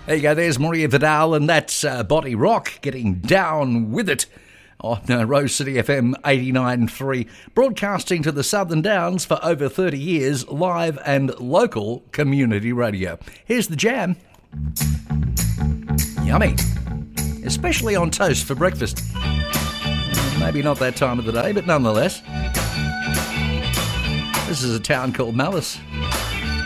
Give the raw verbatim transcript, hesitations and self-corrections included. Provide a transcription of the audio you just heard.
There you go, there's Maria Vidal, and that's uh, Body Rock, getting down with it on uh, Rose City F M eighty-nine point three, broadcasting to the Southern Downs for over thirty years, live and local community radio. Here's the jam. Yummy. Especially on toast for breakfast. Maybe not that time of the day, but nonetheless. This is a town called Malice.